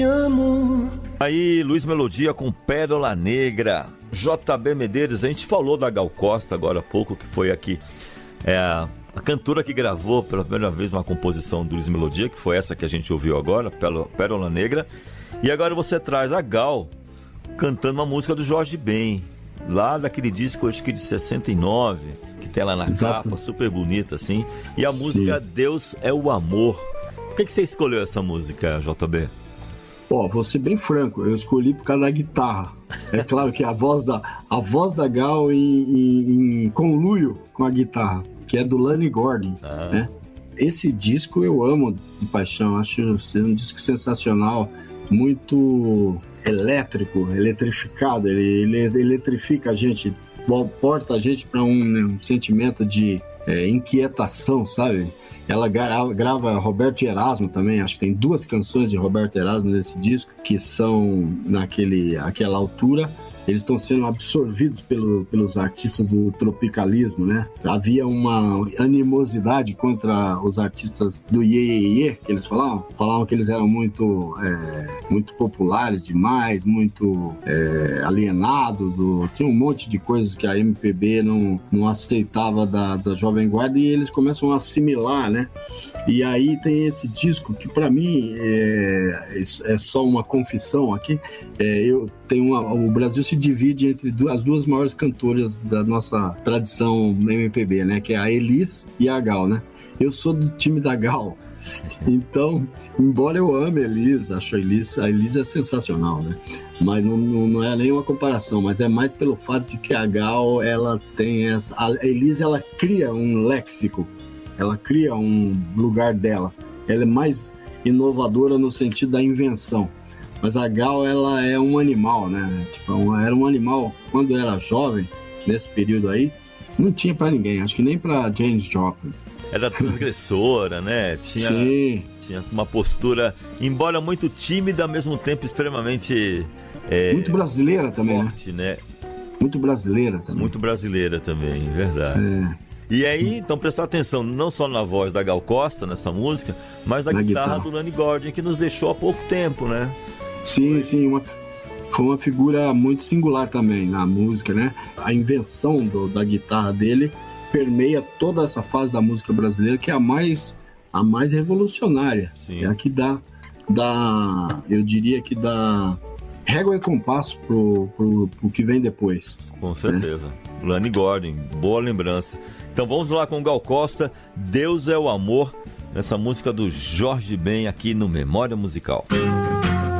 Aí, Luiz Melodia com Pérola Negra. JB Medeiros, a gente falou da Gal Costa agora há pouco, que foi aqui a cantora que gravou pela primeira vez uma composição do Luiz Melodia, que foi essa que a gente ouviu agora, Pérola Negra. E agora você traz a Gal cantando uma música do Jorge Ben, lá daquele disco, acho que de 69, que tem lá na Exato. capa, super bonita assim. E a música Deus é o Amor. Por que você escolheu essa música, JB? Vou ser bem franco, eu escolhi por causa da guitarra. É claro que a voz da Gal em conluio com a guitarra, que é do Lonnie Gordon, né? Esse disco eu amo de paixão, acho ser um disco sensacional, muito elétrico, eletrificado, ele eletrifica a gente, porta a gente para um sentimento de inquietação, sabe? Ela grava Roberto Erasmo também, acho que tem 2 canções de Roberto Erasmo nesse disco, que são aquela altura, eles estão sendo absorvidos pelos artistas do tropicalismo, né? Havia uma animosidade contra os artistas do Iê, Iê, Iê, que eles falavam que eles eram muito populares demais, muito alienados, tinha um monte de coisas que a MPB não aceitava da Jovem Guarda, e eles começam a assimilar, né? E aí tem esse disco que para mim é só uma confissão aqui, o Brasil se divide entre as 2 maiores cantoras da nossa tradição na MPB, né? Que é a Elis e a Gal, né? Eu sou do time da Gal. Então, embora eu ame a Elis, acho a Elis é sensacional, né? Mas não é nenhuma comparação, mas é mais pelo fato de que a Gal, ela tem a Elis, ela cria um léxico, ela cria um lugar dela. Ela é mais inovadora no sentido da invenção. Mas a Gal, ela é um animal, né? Era um animal, quando era jovem, nesse período aí, não tinha pra ninguém, acho que nem pra Janis Joplin. Era transgressora, né? Tinha uma postura, embora muito tímida, ao mesmo tempo extremamente... muito brasileira também, forte, né? Muito brasileira também. Muito brasileira também, verdade. E aí, então, prestar atenção não só na voz da Gal Costa, nessa música, mas na guitarra do Lonnie Gordon, que nos deixou há pouco tempo, né? Sim, foi uma figura muito singular também na música, né? A invenção da guitarra dele permeia toda essa fase da música brasileira, que é a mais revolucionária. Sim. É a que dá, eu diria que dá régua e compasso pro que vem depois. Com certeza. Né? Lonnie Gordon, boa lembrança. Então vamos lá com Gal Costa, Deus é o Amor, nessa música do Jorge Ben aqui no Memória Musical.